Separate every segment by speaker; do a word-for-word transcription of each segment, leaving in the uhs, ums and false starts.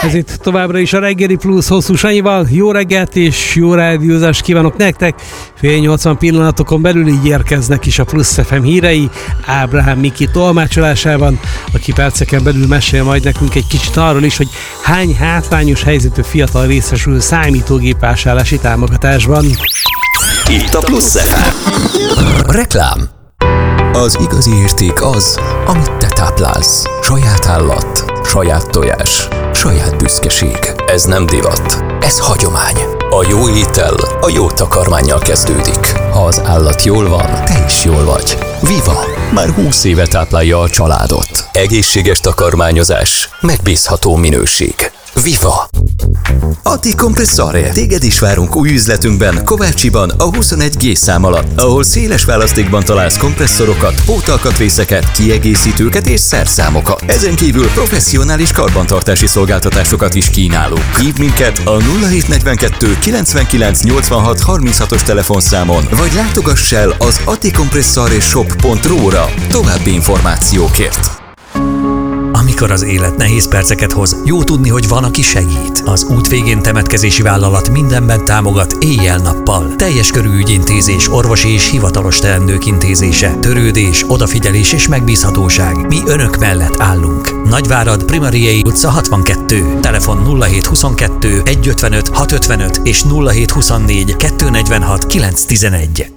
Speaker 1: Ez itt továbbra is a Reggeli Plusz Hosszú Sanyival. Jó reggelt és jó rádiózást kívánok nektek. Fél nyolcvan pillanatokon belül így érkeznek is a Plusz ef em hírei Ábrahám Miki tolmácsolásában, aki perceken belül mesél majd nekünk egy kicsit arról is, hogy hány hátrányos helyzetű fiatal részesül számítógép vásárlási támogatásban.
Speaker 2: Itt a Plusz ef em. Reklám. Az igazi érték az, amit te táplálsz. Saját állat, saját tojás, saját büszkeség. Ez nem divat, ez hagyomány. A jó étel a jó takarmánnyal kezdődik. Ha az állat jól van, te is jól vagy. Viva! Már húsz éve táplálja a családot. Egészséges takarmányozás, megbízható minőség. Viva! Ati Compressore. Téged is várunk új üzletünkben, Kovácsiban, a huszonegy G szám alatt, ahol széles választékban találsz kompresszorokat, pótalkatrészeket, kiegészítőket és szerszámokat. Ezen kívül professzionális karbantartási szolgáltatásokat is kínálunk. Hívd minket a nulla hét negyvenkettő kilencvenkilenc nyolcvanhat harminchatos telefonszámon, vagy látogass el az atikompressoreshop pont ru-ra további információkért.
Speaker 3: Amikor az élet nehéz perceket hoz, jó tudni, hogy van, aki segít. Az út végén temetkezési vállalat mindenben támogat éjjel-nappal. Teljes körű ügyintézés, orvosi és hivatalos teendők intézése, törődés, odafigyelés és megbízhatóság. Mi önök mellett állunk. Nagyvárad, Primariei utca hatvankettő. Telefon nulla hét huszonkettő egyszázötvenöt hatszázötvenöt és nulla hét huszonnégy kétszáznegyvenhat kilencszáztizenegy.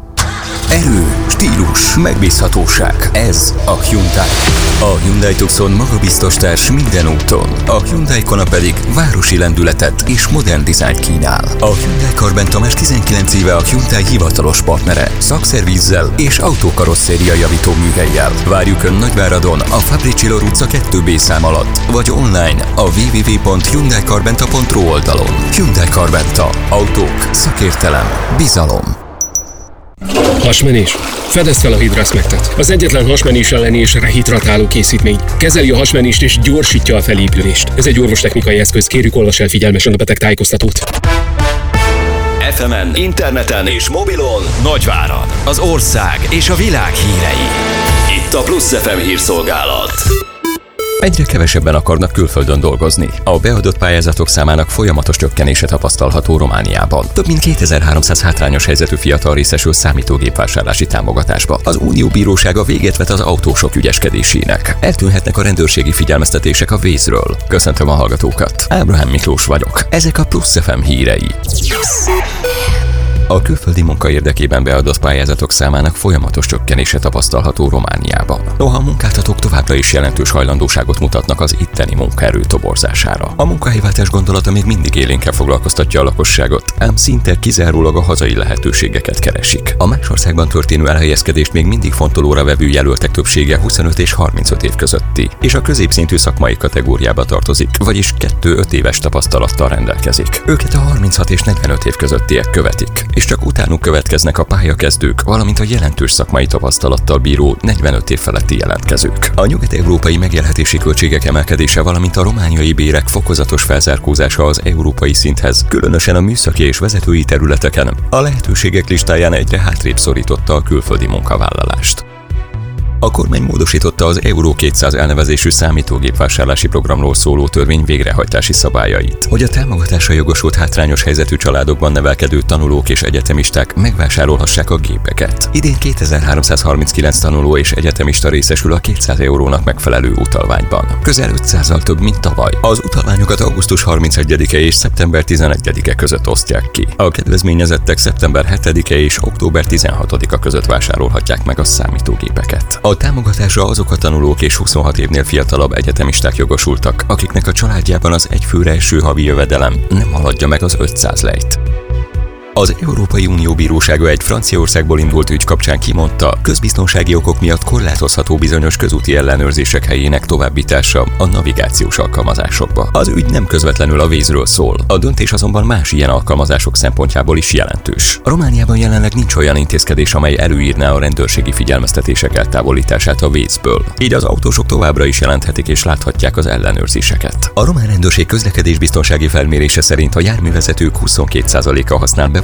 Speaker 2: Erő, stílus, megbízhatóság. Ez a Hyundai. A Hyundai Tucson magabiztos társ minden úton. A Hyundai Kona pedig városi lendületet és modern dizájnt kínál. A Hyundai Karbenta már tizenkilenc éve a Hyundai hivatalos partnere. Szakszervízzel és autókarosszéria javító műhellyel. Várjuk Ön Nagyváradon, a Fabricsilo utca kettő B szám alatt, vagy online a double-u double-u double-u pont hyundai karbenta pont ru oldalon. Hyundai Karbenta. Autók, szakértelem, bizalom.
Speaker 4: Hasmenés. Fedezd fel a Hidrasmectet. Az egyetlen hasmenés elleni és rehidratáló készítmény. Kezeli a hasmenést és gyorsítja a felépülést. Ez egy orvostechnikai eszköz. Kérjük, olvass el figyelmesen a beteg tájékoztatót.
Speaker 2: ef emen, interneten és mobilon Nagyvárad. Az ország és a világ hírei. Itt a Plusz ef em hírszolgálat. Egyre kevesebben akarnak külföldön dolgozni. A beadott pályázatok számának folyamatos csökkenése tapasztalható Romániában. Több mint kétezer-háromszáz hátrányos helyzetű fiatal részesül számítógépvásárlási támogatásba. Az Unió bírósága véget vet az autósok ügyeskedésének. Eltűnhetnek a rendőrségi figyelmeztetések a Waze-ről. Köszöntöm a hallgatókat. Ábrahám Miklós vagyok. Ezek a Plusz ef em hírei. A külföldi munka érdekében beadott pályázatok számának folyamatos csökkenése tapasztalható Romániában. Noha a munkáltatók továbbra is jelentős hajlandóságot mutatnak az itteni munkaerő toborzására. A munkahelyváltás gondolata még mindig élénken foglalkoztatja a lakosságot, ám szinte kizárólag a hazai lehetőségeket keresik. A más országban történő elhelyezkedést még mindig fontolóra vevő jelöltek többsége huszonöt és harmincöt év közötti, és a középszintű szakmai kategóriába tartozik, vagyis kettő-öt éves tapasztalattal rendelkezik. Őket a harminchat és negyvenöt év közöttiek követik, és csak utánuk következnek a pályakezdők, valamint a jelentős szakmai tapasztalattal bíró negyvenöt év feletti jelentkezők. A nyugat-európai megélhetési költségek emelkedése, valamint a romániai bérek fokozatos felzárkózása az európai szinthez, különösen a műszaki és vezetői területeken, a lehetőségek listáján egyre hátrébb szorította a külföldi munkavállalást. A kormány módosította az Euró kétszáz elnevezésű számítógépvásárlási programról szóló törvény végrehajtási szabályait, hogy a támogatásra jogosult hátrányos helyzetű családokban nevelkedő tanulók és egyetemisták megvásárolhassák a gépeket. Idén kétezer-háromszázharminckilenc tanuló és egyetemista részesül a kétszáz eurónak megfelelő utalványban. Közel ötszázzal több, mint tavaly. Az utalványokat augusztus harmincegyedike és szeptember tizenegyedike között osztják ki. A kedvezményezettek szeptember hetedike és október tizenhatodika között vásárolhatják meg a számítógépeket. A támogatásra azok a tanulók és huszonhat évnél fiatalabb egyetemisták jogosultak, akiknek a családjában az egyfőre eső havi jövedelem nem haladja meg az ötszáz lejt. Az Európai Unió Bírósága egy Franciaországból indult ügy kapcsán kimondta, közbiztonsági okok miatt korlátozható bizonyos közúti ellenőrzések helyének továbbítása a navigációs alkalmazásokba. Az ügy nem közvetlenül a Waze-ről szól, a döntés azonban más ilyen alkalmazások szempontjából is jelentős. A Romániában jelenleg nincs olyan intézkedés, amely előírná a rendőrségi figyelmeztetések eltávolítását a Waze-ből. Így az autósok továbbra is jelenthetik és láthatják az ellenőrzéseket. A román rendőrség közlekedésbiztonsági felmérése szerint a járművezetők huszonkét százaléka használ be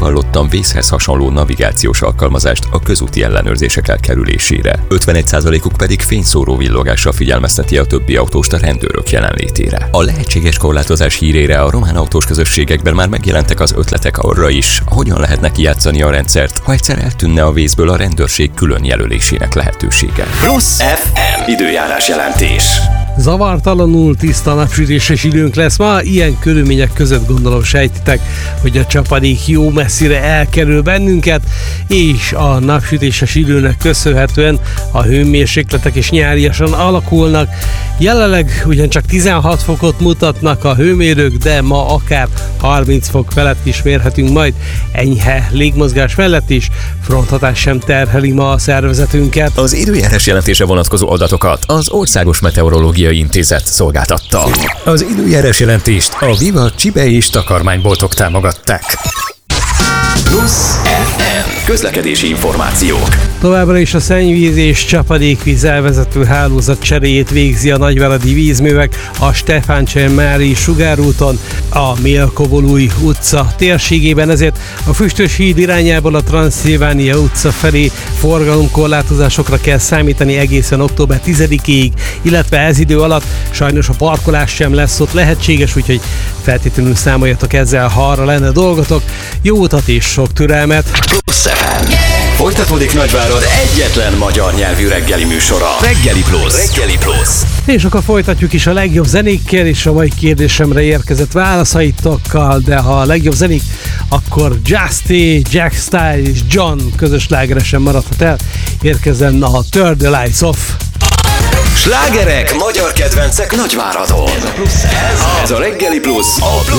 Speaker 2: bevallottan vészhez hasonló navigációs alkalmazást a közúti ellenőrzések elkerülésére. ötvenegy százalékuk pedig fényszóró villogással figyelmezteti a többi autóst a rendőrök jelenlétére. A lehetséges korlátozás hírére a román autós közösségekben már megjelentek az ötletek arra is, hogyan lehetne kijátszani a rendszert, ha egyszer eltűnne a vészből a rendőrség külön jelölésének lehetősége.
Speaker 5: Plusz ef em időjárás jelentés.
Speaker 1: Zavartalanul tiszta napsütéses időnk lesz ma, ilyen körülmények között gondolom sejtitek, hogy a csapadék jó messzire elkerül bennünket, és a napsütéses időnek köszönhetően a hőmérsékletek is nyáriasan alakulnak. Jelenleg ugyancsak tizenhat fokot mutatnak a hőmérők, de ma akár harminc fok felett is mérhetünk majd, enyhe légmozgás mellett is, fronthatás sem terheli ma a szervezetünket.
Speaker 5: Az időjárás jelentése vonatkozó adatokat az Országos Meteorológiai Intézet szolgáltatta. Az időjárás jelentést a Viva csibe és takarmányboltok támogatták. Plusz ef em közlekedési információk.
Speaker 1: Továbbra is a szennyvíz és csapadékvíz elvezető hálózat cseréjét végzi a Nagyváradi Vízművek a Stefáncsen-Mári sugárúton, a Mélkovolúj utca térségében, ezért a Füstös híd irányából a Transzilvánia utca felé forgalomkorlátozásokra kell számítani egészen október tizedikéig, illetve ez idő alatt sajnos a parkolás sem lesz ott lehetséges, úgyhogy feltétlenül számoljatok ezzel, ha arra lenne dolgotok. Jó utat és sok türelmet!
Speaker 5: Plusz ef em. Folytatódik Nagyvárad egyetlen magyar nyelvű reggeli műsora. Reggeli Plusz. Reggeli Plusz.
Speaker 1: És akkor folytatjuk is a legjobb zenékkel, és a mai kérdésemre érkezett válaszaitokkal, de ha a legjobb zenék, akkor Justy, Jack Style és John közös slágeresen maradhat el. Érkezzen a Turn the Lights Off.
Speaker 5: Slágerek, magyar kedvencek Nagyváradon. Ez a Reggeli Plusz. A